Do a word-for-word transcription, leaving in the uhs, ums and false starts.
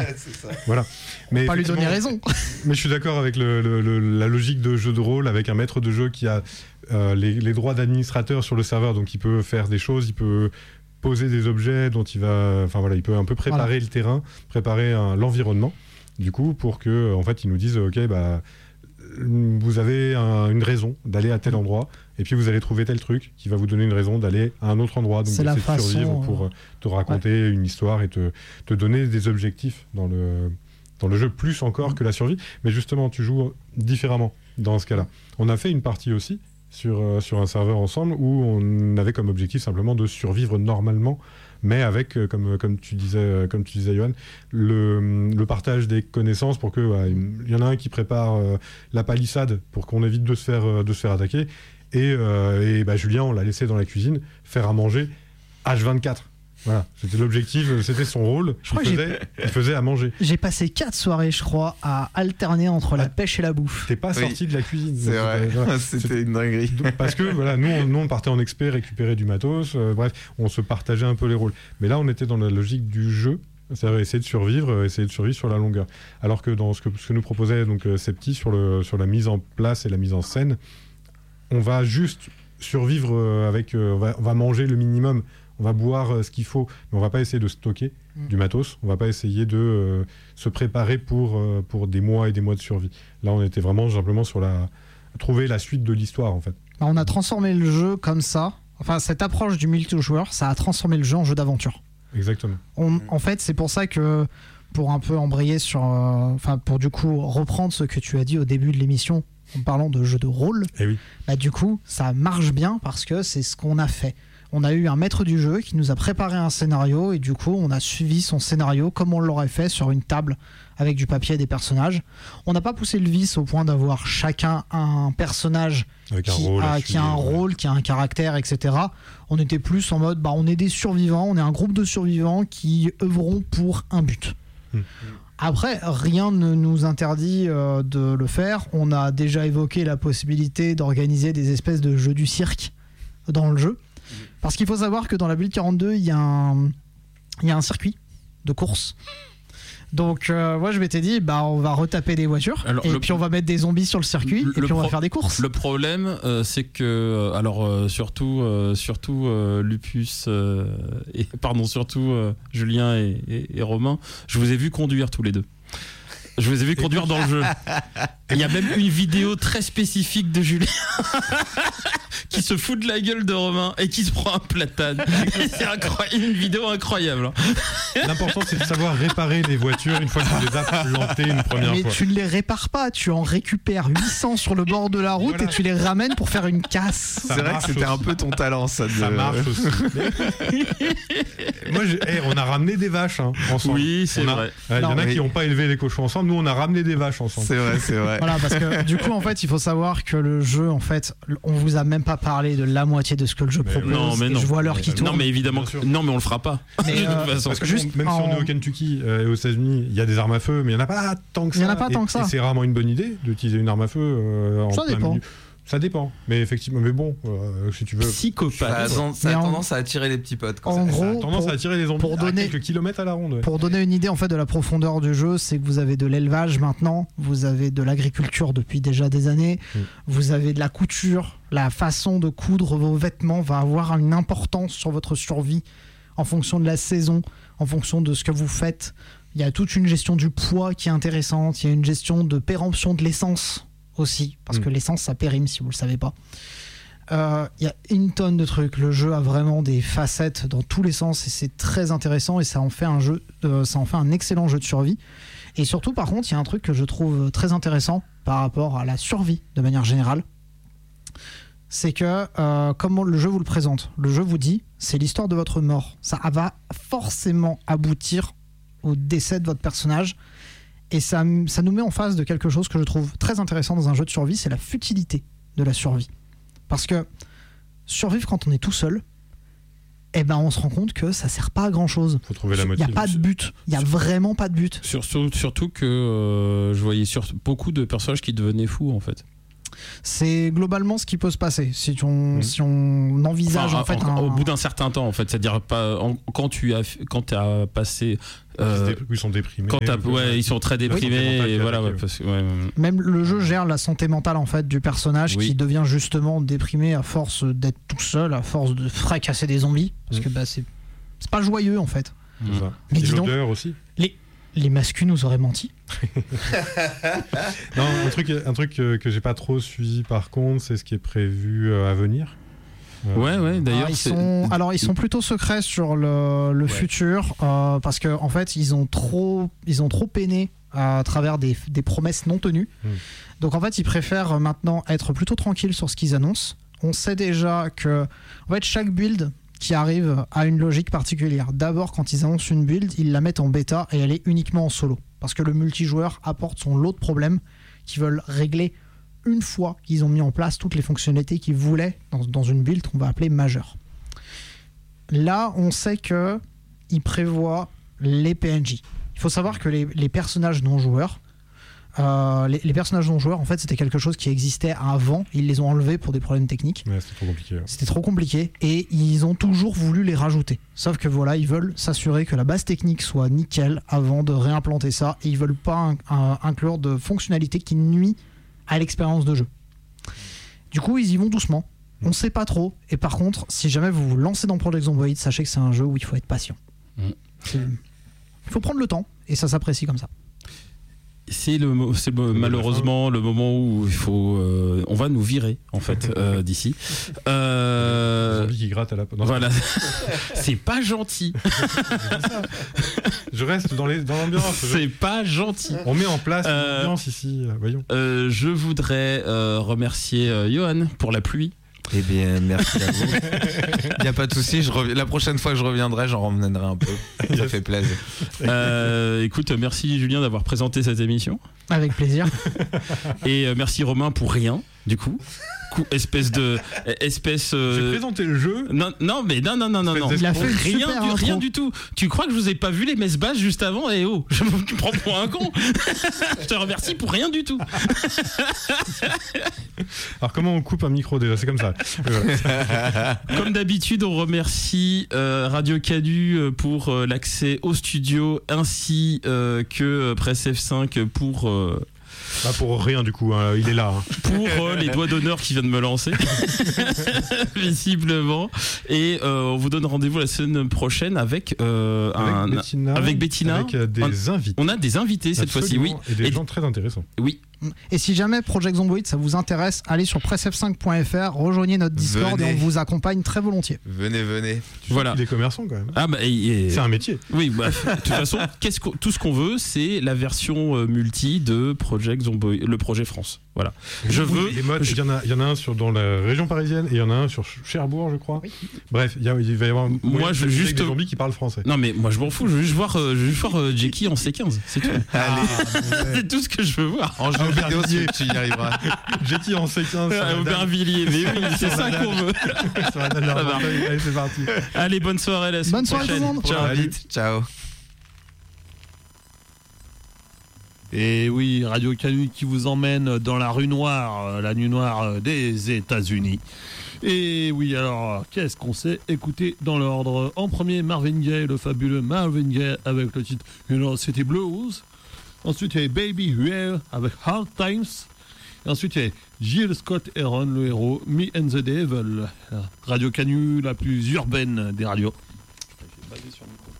Ouais. C'est ça. Voilà. Mais Pas lui donner raison. Mais je suis d'accord avec le, le, le, la logique de jeu de rôle, avec un maître de jeu qui a euh, les, les droits d'administrateur sur le serveur, donc il peut faire des choses, il peut poser des objets dont il va, enfin voilà, il peut un peu préparer voilà. le terrain, préparer un, l'environnement, du coup, pour que, en fait, ils nous disent, ok, bah, vous avez un, une raison d'aller à tel endroit, et puis vous allez trouver tel truc qui va vous donner une raison d'aller à un autre endroit, donc c'est la façon, de survivre pour euh, te raconter ouais. une histoire et te, te donner des objectifs dans le, dans le jeu, plus encore mmh. que la survie. Mais justement, tu joues différemment dans ce cas-là. On a fait une partie aussi sur, euh, sur un serveur ensemble où on avait comme objectif simplement de survivre normalement, mais avec, euh, comme, comme tu disais, euh, comme tu disais, Johan, le, le partage des connaissances pour que il ouais, y en a un qui prépare euh, la palissade pour qu'on évite de se faire, euh, de se faire attaquer, et, euh, et bah, Julien, on l'a laissé dans la cuisine faire à manger H vingt-quatre. Voilà, c'était l'objectif, c'était son rôle. Je crois il, que faisait, il faisait à manger. J'ai passé quatre soirées, je crois, à alterner entre ah, la pêche et la bouffe. T'es pas oui. sorti de la cuisine. C'est vrai, c'était, voilà, c'était, c'était une dinguerie. Parce que voilà, nous, on, nous, on partait en expert récupérer du matos. Euh, bref, on se partageait un peu les rôles. Mais là, on était dans la logique du jeu, c'est-à-dire essayer de survivre, essayer de survivre sur la longueur. Alors que dans ce que, ce que nous proposait donc Septi sur le sur la mise en place et la mise en scène, on va juste survivre avec, euh, on va, on va manger le minimum. On va boire euh, ce qu'il faut, mais on va pas essayer de stocker mmh. du matos. On va pas essayer de euh, se préparer pour, euh, pour des mois et des mois de survie. Là, on était vraiment simplement sur la... trouver la suite de l'histoire, en fait. On a transformé le jeu comme ça. Enfin, cette approche du multijoueur, ça a transformé le jeu en jeu d'aventure. Exactement. On, en fait, c'est pour ça que, pour un peu embrayer sur... Euh, enfin, pour du coup reprendre ce que tu as dit au début de l'émission, en parlant de jeu de rôle, eh oui. bah, du coup, ça marche bien parce que c'est ce qu'on a fait. On a eu un maître du jeu qui nous a préparé un scénario et du coup on a suivi son scénario comme on l'aurait fait sur une table avec du papier et des personnages. On n'a pas poussé le vice au point d'avoir chacun un personnage avec qui, un rôle a, qui a un ouais. rôle, qui a un caractère, et cetera. On était plus en mode bah, on est des survivants, on est un groupe de survivants qui œuvront pour un but. Mmh. Après, rien ne nous interdit euh, de le faire. On a déjà évoqué la possibilité d'organiser des espèces de jeux du cirque dans le jeu. Parce qu'il faut savoir que dans la Build quarante-deux, il y a un, il y a un circuit de course. Donc, euh, moi, je m'étais dit, bah, on va retaper des voitures. Alors, et puis, pro- on va mettre des zombies sur le circuit. Le et puis, pro- on va faire des courses. Le problème, euh, c'est que, alors, euh, surtout, euh, surtout euh, Lupus, euh, et, pardon, surtout euh, Julien et, et, et Romain, je vous ai vu conduire tous les deux. Je vous ai vu conduire dans le jeu. Il y a même une vidéo très spécifique de Julien qui se fout de la gueule de Romain et qui se prend un platane. C'est incroyable, une vidéo incroyable. L'important, c'est de savoir réparer les voitures une fois que tu les as plantées une première Mais fois. Mais tu ne les répares pas, tu en récupères huit cents sur le bord de la route voilà. et tu les ramènes pour faire une casse. Ça c'est vrai que c'était aussi. Un peu ton talent, ça. De... Ça marche aussi. Moi, hey, on a ramené des vaches hein, ensemble. Oui, c'est a, vrai. Il euh, y en a oui. qui n'ont pas élevé les cochons ensemble. Nous, on a ramené des vaches ensemble. C'est vrai, c'est vrai. Voilà, parce que du coup, en fait, il faut savoir que le jeu, en fait, on vous a même pas parlé de la moitié de ce que le jeu mais propose. Non, mais non. Je vois l'heure qui tourne. Non, mais évidemment, que... non, mais on le fera pas. Mais de toute euh, façon. Parce que juste même en... si on est au Kentucky euh, et aux États-Unis, il y a des armes à feu, mais il y en a pas tant que ça. Il y en a pas et, tant que ça. Et c'est rarement une bonne idée d'utiliser une arme à feu euh, en ça plein dépend. milieu. Ça dépend, mais effectivement, mais bon, euh, si tu veux. Psychopathe. Ça a, ça a en... tendance à attirer les petits potes. En ça. gros, ça a tendance pour, à attirer les zombies pour donner, à quelques kilomètres à la ronde. Ouais. Pour donner une idée en fait de la profondeur du jeu, c'est que vous avez de l'élevage maintenant, vous avez de l'agriculture depuis déjà des années, mmh. vous avez de la couture, la façon de coudre vos vêtements va avoir une importance sur votre survie en fonction de la saison, en fonction de ce que vous faites. Il y a toute une gestion du poids qui est intéressante, il y a une gestion de péremption de l'essence aussi, parce mmh. que l'essence ça périme si vous le savez pas. Il euh, y a une tonne de trucs. Le jeu a vraiment des facettes dans tous les sens et c'est très intéressant et ça en fait un jeu, euh, ça en fait un excellent jeu de survie. Et surtout, par contre, il y a un truc que je trouve très intéressant par rapport à la survie de manière générale, c'est que euh, comment le jeu vous le présente. Le jeu vous dit, c'est l'histoire de votre mort. Ça va forcément aboutir au décès de votre personnage. Et ça, ça nous met en face de quelque chose que je trouve très intéressant dans un jeu de survie, c'est la futilité de la survie. Parce que survivre quand on est tout seul, eh ben on se rend compte que ça sert pas à grand chose. Faut trouver la Il n'y a pas de but. Il n'y a vraiment pas de but. Surtout, surtout que euh, je voyais sur beaucoup de personnages qui devenaient fous en fait. C'est globalement ce qui peut se passer si on, mmh. si on envisage enfin, en fait en, un... au bout d'un certain temps en fait, c'est-à-dire pas en, quand tu as quand tu as passé euh, ils sont déprimés. Quand t'as, ouais, ils sont très déprimés oui. et voilà. Ouais, parce, ouais. Même le jeu gère la santé mentale en fait du personnage oui. qui devient justement déprimé à force d'être tout seul, à force de fracasser des zombies, parce mmh. que bah c'est c'est pas joyeux en fait. Mmh. Mais dis donc, aussi. Les les mascus nous auraient menti. Non, un truc, un truc que, que j'ai pas trop suivi par contre, c'est ce qui est prévu à venir. Euh, ouais, ouais, d'ailleurs. Ah, ils sont, alors, ils sont plutôt secrets sur le, le ouais. futur, euh, parce qu'en en fait, ils ont trop, ils ont trop peiné à travers des, des promesses non tenues. Mmh. Donc, en fait, ils préfèrent maintenant être plutôt tranquilles sur ce qu'ils annoncent. On sait déjà que, en fait, chaque build qui arrive a une logique particulière. D'abord, quand ils annoncent une build, ils la mettent en bêta et elle est uniquement en solo. Parce que le multijoueur apporte son lot de problèmes qu'ils veulent régler une fois qu'ils ont mis en place toutes les fonctionnalités qu'ils voulaient dans, dans une build qu'on va appeler majeure. Là, on sait qu'ils prévoient les P N J. Il faut savoir que les, les personnages non-joueurs, euh, les, les personnages non-joueurs, en fait, c'était quelque chose qui existait avant. Ils les ont enlevés pour des problèmes techniques. Ouais, c'était trop compliqué. Ouais. C'était trop compliqué et ils ont toujours voulu les rajouter. Sauf que voilà, ils veulent s'assurer que la base technique soit nickel avant de réimplanter ça et ils veulent pas un, un, inclure de fonctionnalités qui nuisent à l'expérience de jeu. Du coup, ils y vont doucement. On ne sait pas trop. Et par contre, si jamais vous vous lancez dans Project Zomboid, sachez que c'est un jeu où il faut être patient. Mmh. Il faut prendre le temps et ça s'apprécie comme ça. C'est, le, c'est le, malheureusement le moment où il faut, euh, on va nous virer en fait euh, d'ici. Euh, qui gratte à la. Non, voilà, c'est pas gentil. Je reste dans, les, dans l'ambiance. C'est pas gentil. On met en place euh, l'ambiance ici. Voyons. Euh, je voudrais euh, remercier euh, Johan pour la pluie. Eh bien, merci à vous. Il n'y a pas de souci. Rev... La prochaine fois que je reviendrai, j'en ramènerai un peu. Ça yes. fait plaisir. Euh, écoute, merci Julien d'avoir présenté cette émission. Avec plaisir. Et euh, merci Romain pour rien, du coup. Espèce de espèce euh... j'ai présenté le jeu. Non non mais non non non non non. Il a fait rien du, intro. rien du tout. Tu crois que je vous ai pas vu les messes basses juste avant? Et oh, je me prends pour un con. Je te remercie pour rien du tout. Alors comment on coupe un micro déjà? C'est comme ça. Comme d'habitude, on remercie euh, Radio Canu pour euh, l'accès au studio ainsi euh, que euh, Presse F cinq pour euh, Bah pour rien du coup, hein, il est là. Hein. Pour euh, les doigts d'honneur qui viennent me lancer, visiblement. Et euh, on vous donne rendez-vous la semaine prochaine avec, euh, avec, un, Bettina, avec Bettina. Avec euh, des on, invités. On a des invités cette Absolument, fois-ci, oui. Et des et gens très intéressants. Oui. Et si jamais Project Zomboid ça vous intéresse, allez sur presse f cinq point f r, rejoignez notre Discord venez. Et on vous accompagne très volontiers. Venez, venez. Tu voilà. Des commerçants quand même. Ah bah, et, et... C'est un métier. Oui, bah, de toute façon, qu'est-ce qu'on, tout ce qu'on veut, c'est la version euh, multi de Project Zomboid, le projet France. Voilà. Je veux. Les modes, il y en a, il y en a un sur dans la région parisienne et il y en a un sur Cherbourg, je crois. Oui. Bref, il, y a, il va y avoir. Moi, je juste des zombies qui parlent français. Non, mais moi, je m'en fous. Je veux juste voir, euh, je veux juste voir euh, Jackie en C quinze. C'est tout. Ah, c'est tout ce que je veux voir. En jeu vidéo, tu y arriveras. Jackie en C quinze. À Aubervilliers, mais oui, c'est ça qu'on veut. Allez, c'est parti. Allez, bonne soirée, la semaine bonne soirée prochaine. Tout le monde. Ciao. Ciao. Ciao. Et oui, Radio Canu qui vous emmène dans la rue noire, la nuit noire des États-Unis. Et oui, alors, qu'est-ce qu'on sait écouter dans l'ordre? En premier, Marvin Gaye, le fabuleux Marvin Gaye avec le titre You Know City Blues. Ensuite, il y a Baby Huel avec Hard Times. Et ensuite, il y a Jill Scott Heron, le héros, Me and the Devil. Radio Canu, la plus urbaine des radios. J'ai basé sur le micro.